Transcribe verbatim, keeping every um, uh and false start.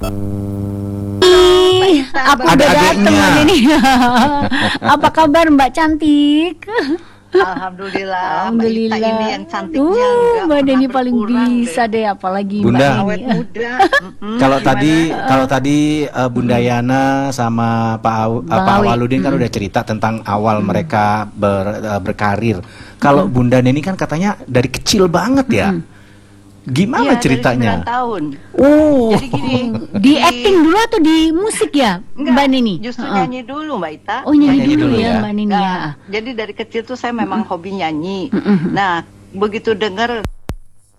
Ih, aku Ada udah dateng adiknya. ini. Apa kabar Mbak cantik? Alhamdulillah, Mbak Ita Alhamdulillah. ini yang cantiknya Uh, nggak Mbak pernah Deni paling berkurang bisa deh. deh, apalagi Bunda. Mbak Awet Deni. muda. Mm-mm, Kalau gimana? tadi kalau tadi uh, Bunda Yana sama Pak Aw- uh, Bang Pak Awi. Awaludin kan Mm. udah cerita tentang awal mereka ber- uh, berkarir. Kalau Bunda Neni kan katanya dari kecil banget ya. Gimana Iya, dari ceritanya? sembilan tahun. Oh, Jadi gini, Di acting dulu atau di musik ya, Enggak, Mbak Neni? justru Heeh. nyanyi dulu Mbak Ita. Oh nyanyi, Nyanyi dulu, dulu ya, ya. Mbak Neni Nah, ya. jadi dari kecil tuh saya memang hobi nyanyi. Mm-mm. Nah, begitu dengar